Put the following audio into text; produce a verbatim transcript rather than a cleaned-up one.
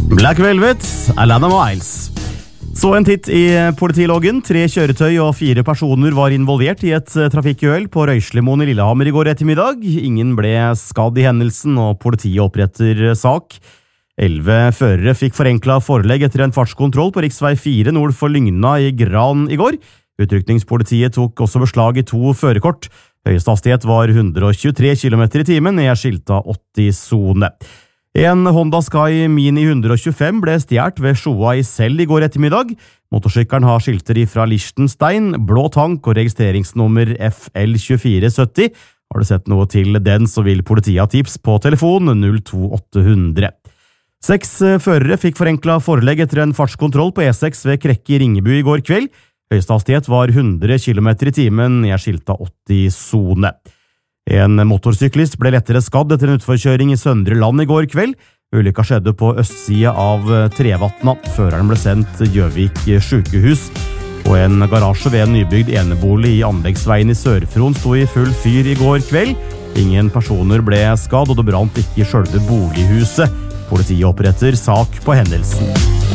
Black Velvet, Alana Miles. Så en titt i politiloggen. Tre kjøretøy og fire personer var involvert i et trafikkuhell på Røyslimoen i Lillehammer i går ettermiddag. Ingen ble skadd i hendelsen, og politiet oppretter sak. Elleve førere fikk forenklet forelegg etter en fartskontroll på riksvei fire nord for Lygna i Gran i går. Utrykningspolitiet tok også beslag i to førerkort. Høyeste hastighet var hundre og tjuetre kilometer i timen i skilta åtti-sone. En Honda Sky Mini hundre og tjuefem ble stjert ved Sjoa i Sel i går ettermiddag. Motorsykkelen har skilter ifra Liechtenstein, blå tank og registreringsnummer F L tjuefire sytti. Har du sett noe til den, så vil politiet ha tips på telefon null to åtte hundre. Seks førere fikk forenklet forelegg etter en fartskontroll på E seks ved Krekke i Ringebu i går kveld. Høyeste hastighet var hundre kilometer i timen i skilta åtti-sone. En motorsyklist ble lettere skadd etter en utforkjøring i Søndre Land i går kveld. Ulykka skjedde på østsida av Trevatna. Føreren ble sendt Gjøvik sykehus. Og en garasje ved en nybygd enebolig i Anleggsveien i Sørfron sto i full fyr i går kveld. Ingen personer ble skadd, og det brant ikke i selve bolighuset. Politiet oppretter sak på hendelsen.